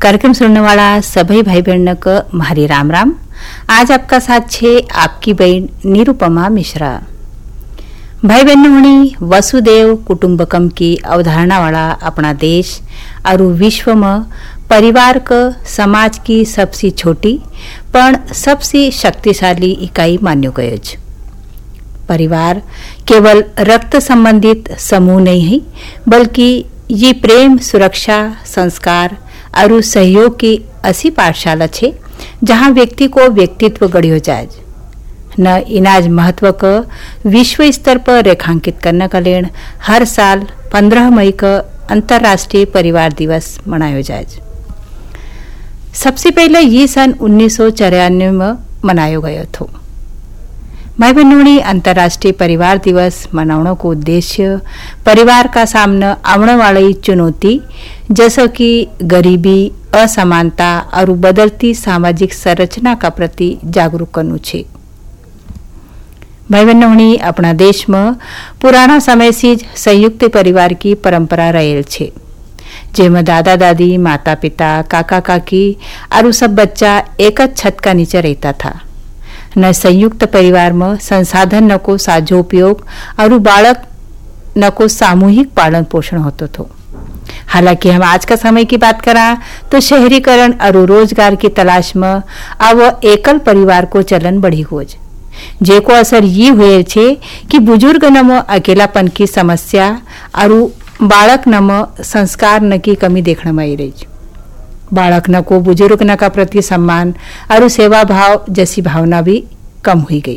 कार्यक्रम सुनने वाला सभी भाई बहनों को मारी राम राम। आज आपका साथ छे आपकी बहन निरुपमा मिश्रा। भाई बहनों, वसुदेव कुटुंबकम की अवधारणा वाला अपना देश और विश्व में परिवार को समाज की सबसे छोटी पण सबसे शक्तिशाली इकाई मान्यो गयो छ। परिवार केवल रक्त संबंधित समूह नहीं है, बल्कि ये प्रेम, सुरक्षा, संस्कार और सहयोग की ऐसी पाठशाला छे जहाँ व्यक्ति को व्यक्तित्व गढ़ियो जाए। न इनाज महत्व को विश्व स्तर पर रेखांकित करने का लेन हर साल 15 मई को अंतर्राष्ट्रीय परिवार दिवस मनायो जाए। सबसे पहले ये सन 1994 में मनायो गयो था। भाई बहनों, अंतर्राष्ट्रीय परिवार दिवस मनाने को उद्देश्य परिवार का सामने आने वाली चुनौती जैसे कि गरीबी, असमानता और बदलती सामाजिक संरचना का प्रति जागरूक करनु छे। भाई बहनों, अपना देश में पुराना समय से संयुक्त परिवार की परंपरा रहेल छे, जेमें दादा दादी, माता पिता, काका काकी और सब बच्चा एक छत का नीचे रहता था। न संयुक्त परिवार में संसाधन न को साझो उपयोग और बालक न को सामूहिक पालन पोषण होतो था। हालांकि हम आज का समय की बात करा तो शहरीकरण और रोजगार की तलाश में अब एकल परिवार को चलन बढ़ी हो, जेको असर ये हुए छे कि बुजुर्ग न में अकेलापन की समस्या और बालक न में संस्कार न की कमी देखने में आई रही। बालक न को बुजुर्ग न का प्रति सम्मान और सेवा भाव जैसी भावना भी कम हुई गई।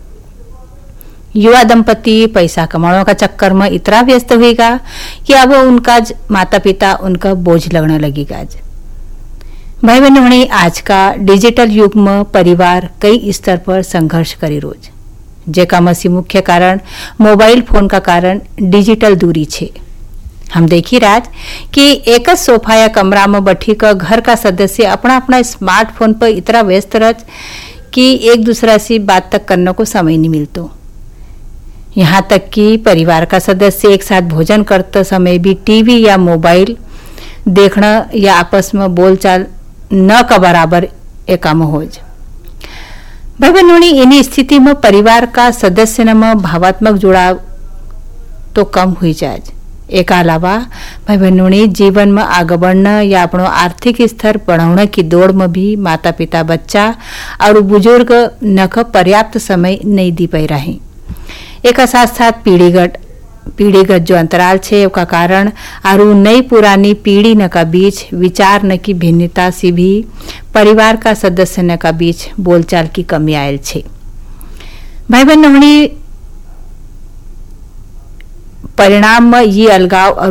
युवा दंपति पैसा कमाने का चक्कर में इतना व्यस्त होगा कि अब उनका माता पिता उनका बोझ लगने लगेगा। भाई बहनों, आज का डिजिटल युग में परिवार कई स्तर पर संघर्ष करी रोज, जेका मसी मुख्य कारण मोबाइल फोन का कारण डिजिटल दूरी छे। हम देखी राज कि एक सोफा या कमरा में बैठी कर घर का सदस्य अपना अपना स्मार्टफोन पर इतना व्यस्त रह कि एक दूसरा से बात तक करने को समय नहीं मिलता। यहाँ तक कि परिवार का सदस्य एक साथ भोजन करते समय भी टीवी या मोबाइल देखना या आपस में बोलचाल न का बराबर एक काम हो। भाई बहनों, इन्हीं स्थिति में परिवार का सदस्य में भावात्मक जुड़ाव तो कम हुई जाए। एक अलावा भाई बहनों, जीवन में आगे बढ़ना या अपनो आर्थिक स्तर बढ़ाने की दौड़ में भी माता पिता, बच्चा और बुजुर्ग नख पर्याप्त समय नहीं दी पाई रहे। एक साथ साथ पीढ़ीगत जो अंतराल छे का कारण और नई पुरानी पीढ़ी न का बीच विचार न की भिन्नता से भी परिवार का सदस्य न का बीच बोलचाल की कमी आयल छे। भाई बहनों, परिणाम में ये अलगाव और